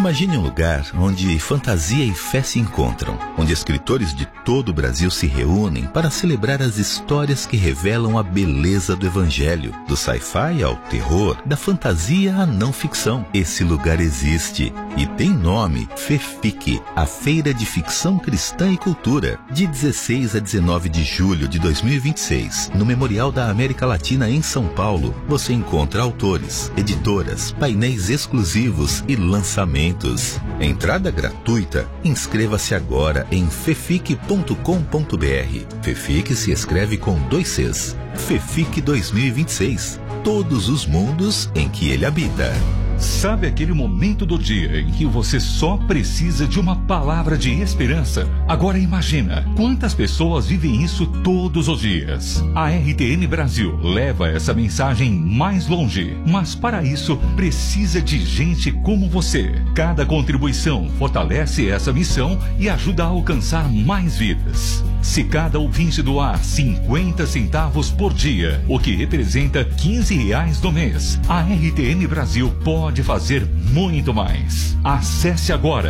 Imagine um lugar onde fantasia e fé se encontram, onde escritores de todo o Brasil se reúnem para celebrar as histórias que revelam a beleza do Evangelho, do sci-fi ao terror, da fantasia à não ficção. Esse lugar existe e tem nome: FEFIC, a Feira de Ficção Cristã e Cultura, de 16 a 19 de julho de 2026, no Memorial da América Latina em São Paulo. Você encontra autores, editoras, painéis exclusivos e lançamentos. Entrada gratuita. Inscreva-se agora em fefic.com.br. FEFIC se escreve com 2 Cs. FEFIC 2026. Todos os mundos em que ele habita. Sabe aquele momento do dia em que você só precisa de uma palavra de esperança? Agora imagina quantas pessoas vivem isso todos os dias. A RTM Brasil leva essa mensagem mais longe, mas para isso precisa de gente como você. Cada contribuição fortalece essa missão e ajuda a alcançar mais vidas. Se cada ouvinte doar 50 centavos por dia, o que representa R$15 no mês, a RTM Brasil pode fazer muito mais. Acesse agora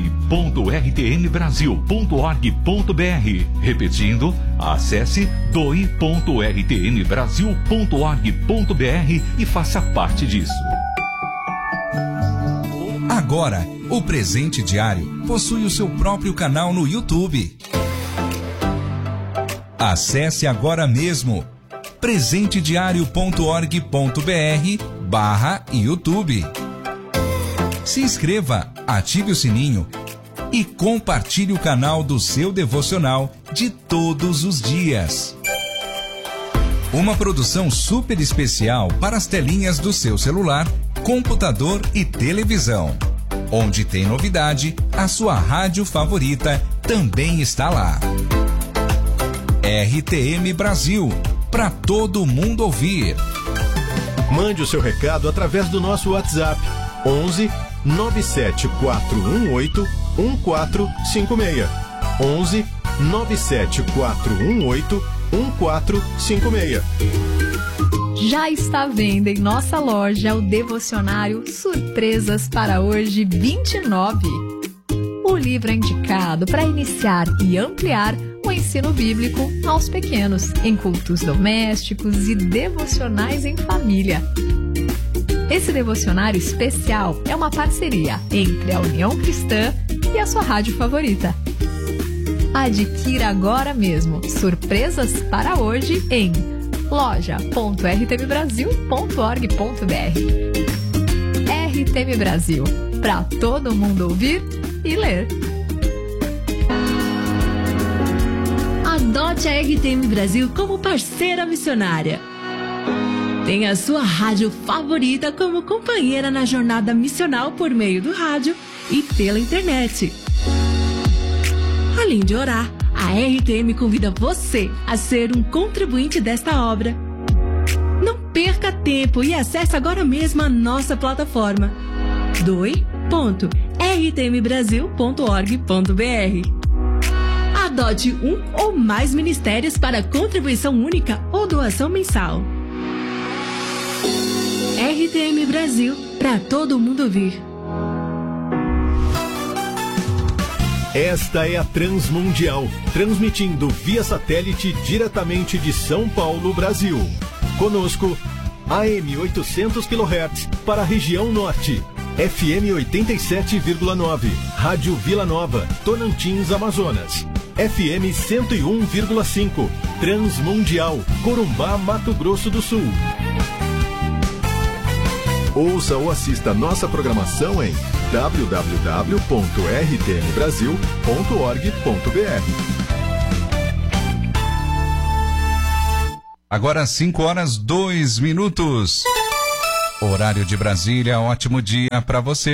doe.rtmbrasil.org.br. Repetindo, acesse doe.rtmbrasil.org.br e faça parte disso. Agora, o Presente Diário possui o seu próprio canal no YouTube. Acesse agora mesmo presentediario.org.br/YouTube. Se inscreva, ative o sininho e compartilhe o canal do seu devocional de todos os dias. Uma produção super especial para as telinhas do seu celular, computador e televisão. Onde tem novidade, a sua rádio favorita também está lá. RTM Brasil, para todo mundo ouvir. Mande o seu recado através do nosso WhatsApp 11 97418 1456. 11 97418 1456. Já está à venda em nossa loja o devocionário Surpresas para Hoje 29. O livro é indicado para iniciar e ampliar o ensino bíblico aos pequenos, em cultos domésticos e devocionais em família. Esse devocionário especial é uma parceria entre a União Cristã e a sua rádio favorita. Adquira agora mesmo Surpresas para Hoje em loja.rtmbrasil.org.br. RTM Brasil, para todo mundo ouvir e ler. Adote a RTM Brasil como parceira missionária. Tenha a sua rádio favorita como companheira na jornada missional por meio do rádio e pela internet. Além de orar, a RTM convida você a ser um contribuinte desta obra. Não perca tempo e acesse agora mesmo a nossa plataforma doe.rtmbrasil.org.br. Adote um ou mais ministérios para contribuição única ou doação mensal. RTM Brasil, para todo mundo ouvir. Esta é a Transmundial, transmitindo via satélite diretamente de São Paulo, Brasil. Conosco, AM 800 kHz para a região norte, FM 87,9, Rádio Vila Nova, Tocantins, Amazonas. FM 101,5, Transmundial, Corumbá, Mato Grosso do Sul. Ouça ou assista nossa programação em www.rtmbrasil.org.br. Agora 5h02. Horário de Brasília, ótimo dia para você.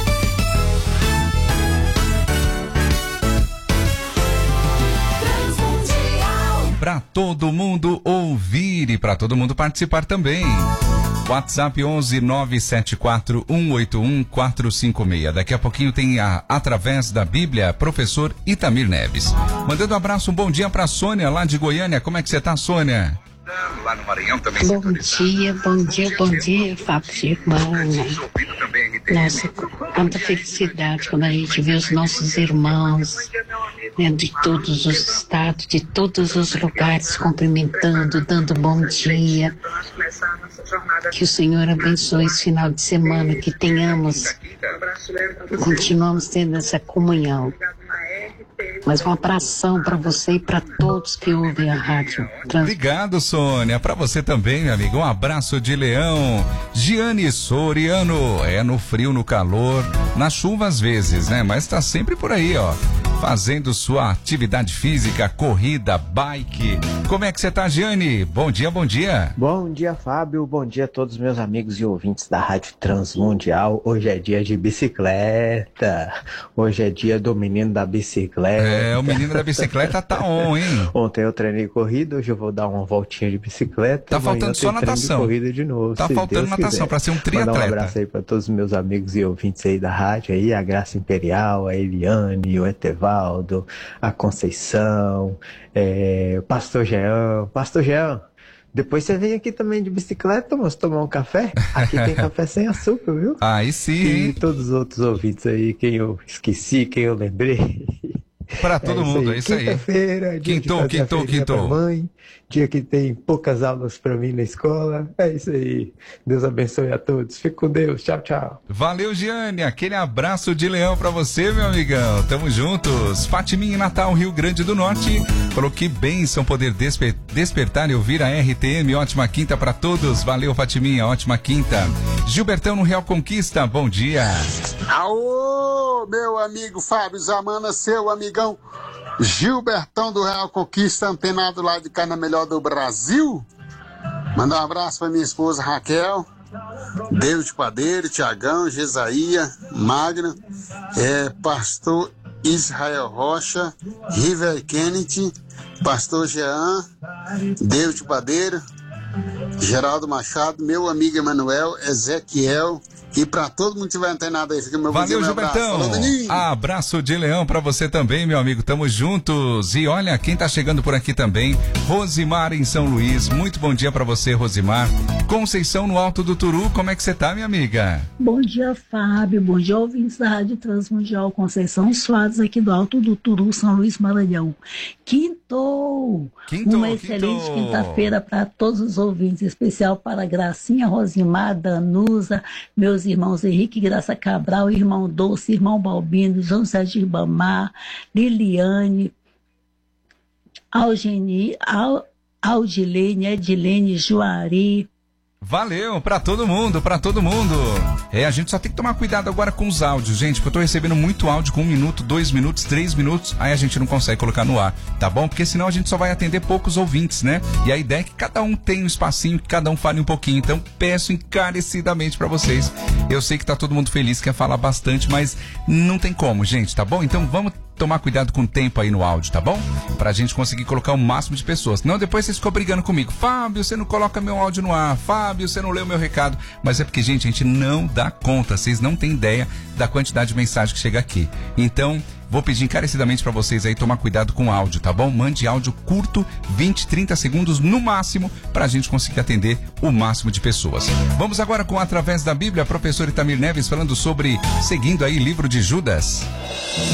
Para todo mundo ouvir e para todo mundo participar também. WhatsApp 11 974 181 456. Daqui a pouquinho tem Através da Bíblia, professor Itamir Neves. Mandando um abraço, um bom dia para Sônia, lá de Goiânia. Como é que você tá, Sônia? Lá no Maranhão também. Bom dia, Fábio Germana. Nossa, Quanta felicidade quando a gente vê os nossos irmãos, né, de todos os estados, de todos os lugares, cumprimentando, dando bom dia. Que o Senhor abençoe esse final de semana, que continuamos tendo essa comunhão. Mas um abração para você e para todos que ouvem a rádio. Obrigado, Sônia. Para você também, meu amigo. Um abraço de leão. Giane Soriano. É no frio, no calor, na chuva às vezes, né? Mas tá sempre por aí, ó. Fazendo sua atividade física, corrida, bike. Como é que você tá, Giane? Bom dia, bom dia. Bom dia, Fábio. Bom dia a todos os meus amigos e ouvintes da Rádio Transmundial. Hoje é dia de bicicleta. Hoje é dia do menino da bicicleta. É, o menino da bicicleta tá on, hein? Ontem eu treinei corrida, hoje eu vou dar uma voltinha de bicicleta. Tá faltando só natação. Corrida de novo, tá faltando natação para ser um triatleta. Mandar um abraço aí para todos os meus amigos e ouvintes aí da rádio aí, a Graça Imperial, a Eliane, o Etevaldo, a Conceição, o Pastor Jean. Pastor Jean, depois você vem aqui também de bicicleta, moço, tomar um café. Aqui tem café sem açúcar, viu? Aí sim. E todos os outros ouvintes aí, quem eu esqueci, quem eu lembrei. Para todo mundo, é isso aí. Quinta-feira, dia de fazer a feirinha pra mãe, dia que tem poucas aulas para mim na escola. É isso aí. Deus abençoe a todos. Fique com Deus. Tchau, tchau. Valeu, Giane. Aquele abraço de leão para você, meu amigão. Tamo juntos. Fatiminha em Natal, Rio Grande do Norte. Falou que bênção poder despertar e ouvir a RTM. Ótima quinta para todos. Valeu, Fatiminha. Ótima quinta. Gilbertão no Real Conquista. Bom dia. Aô, meu amigo Fábio Zamana, seu amigão Gilbertão do Real Conquista, antenado lá de Cana Melhor do Brasil. Manda um abraço para minha esposa Raquel, David Padeiro, Tiagão, Gesaía, Magna, pastor Israel Rocha, River Kennedy, pastor Jean, David Padeiro, Geraldo Machado, meu amigo Emanuel, Ezequiel. E pra todo mundo que tiver antenado aí, fica meu bom dia, valeu, Gilbertão. Abraço de leão pra você também, meu amigo. Tamo juntos. E olha, quem tá chegando por aqui também, Rosimar em São Luís. Muito bom dia pra você, Rosimar. Conceição no Alto do Turu. Como é que você tá, minha amiga? Bom dia, Fábio. Bom dia, ouvintes da Rádio Transmundial. Conceição Soares aqui do Alto do Turu, São Luís, Maranhão. Quintou! Uma excelente quinta-feira para todos os ouvintes, em especial para Gracinha, Rosimar, Danusa, meus irmãos Henrique Graça Cabral, irmão Doce, irmão Balbino, João Sérgio Ribamar, Liliane, Aldilene, Edilene, Juari. Valeu, pra todo mundo, pra todo mundo. A gente só tem que tomar cuidado agora com os áudios, gente, porque eu tô recebendo muito áudio com 1 minuto, 2 minutos, 3 minutos, aí a gente não consegue colocar no ar, tá bom? Porque senão a gente só vai atender poucos ouvintes, né? E a ideia é que cada um tenha um espacinho, que cada um fale um pouquinho, então peço encarecidamente pra vocês. Eu sei que tá todo mundo feliz, quer falar bastante, mas não tem como, gente, tá bom? Então vamos tomar cuidado com o tempo aí no áudio, tá bom? Pra gente conseguir colocar o máximo de pessoas. Não, depois vocês ficam brigando comigo. Fábio, você não coloca meu áudio no ar. Fábio, você não lê o meu recado. Mas é porque, gente, a gente não dá conta. Vocês não têm ideia da quantidade de mensagem que chega aqui. Então, vou pedir encarecidamente pra vocês aí tomar cuidado com o áudio, tá bom? Mande áudio curto, 20, 30 segundos no máximo, pra gente conseguir atender o máximo de pessoas. Vamos agora com Através da Bíblia, professor Itamir Neves falando sobre, seguindo aí, livro de Judas.